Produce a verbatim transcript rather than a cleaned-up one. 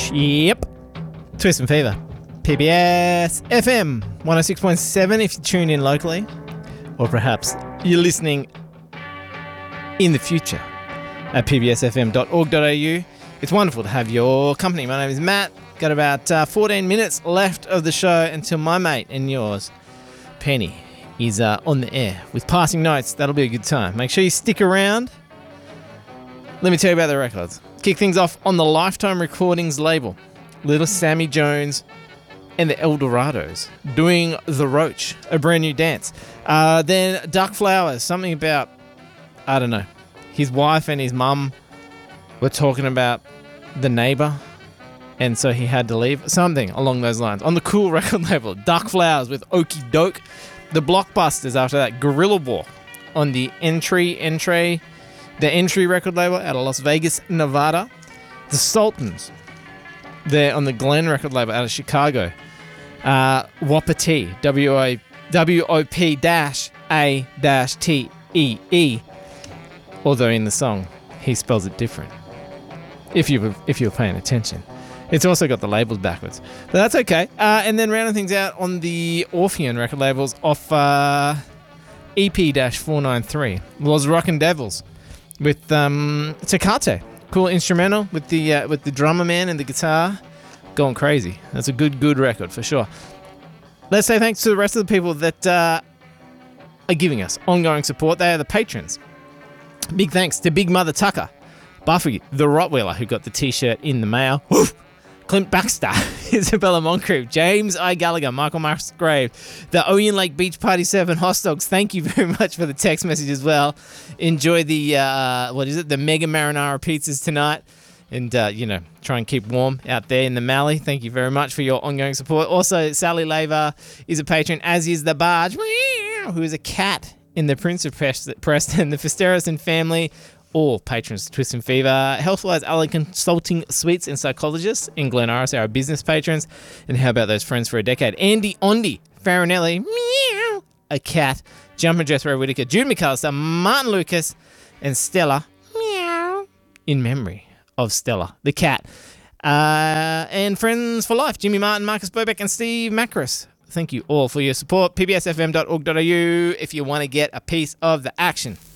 Yep. Twist and Fever. P B S F M one oh six point seven if you tune in locally. Or perhaps you're listening in the future at p b s f m dot org dot a u. It's wonderful to have your company. My name is Matt. Got about uh, fourteen minutes left of the show until my mate and yours, Penny, is uh, on the air with passing notes. That'll be a good time. Make sure you stick around. Let me tell you about the records. Kick things off on the Lifetime Recordings label. Little Sammy Jones and the Eldorados doing The Roach, a brand new dance. Uh, then Duck Flowers, something about, I don't know, his wife and his mum were talking about the neighbour, and so he had to leave. Something along those lines. On the Cool record label, Duck Flowers with Okie Doke. The Blockbusters after that, Gorilla War on the Entry, Entry, the Entry record label out of Las Vegas, Nevada. The Sultans, they're on the Glen record label out of Chicago. Uh, Wapiti, W O P A T E E. Although in the song, he spells it different. If you were, if you were paying attention. It's also got the labels backwards. But that's okay. Uh, and then rounding things out on the Orpheon record labels off uh, E P four ninety-three. Los Rockin' Devils with um, Tecate. Cool instrumental with the uh, with the drummer man and the guitar going crazy. That's a good, good record for sure. Let's say thanks to the rest of the people that uh, are giving us ongoing support. They are the patrons. Big thanks to Big Mother Tucker, Buffy the Rottweiler, who got the t-shirt in the mail. Woof! Clint Baxter, Isabella Moncrief, James I. Gallagher, Michael Musgrave, the Oyen Lake Beach Party seven Host Dogs. Thank you very much for the text message as well. Enjoy the, uh, what is it, the Mega Marinara pizzas tonight. And, uh, you know, try and keep warm out there in the Mallee. Thank you very much for your ongoing support. Also, Sally Laver is a patron, as is the Barge, who is a cat in the Prince of Preston, the Festerison family. All patrons of Twist and Fever. Healthwise Alley Consulting Suites and Psychologists in Glen Iris are our business patrons. And how about those friends for a decade? Andy Ondi, Farinelli, meow, a cat, Jumper Jethro Whitaker, Jude McAllister, Martin Lucas, and Stella, meow, in memory of Stella, the cat. Uh, and friends for life, Jimmy Martin, Marcus Bobeck, and Steve Macris. Thank you all for your support. p b s f m dot org dot a u if you want to get a piece of the action.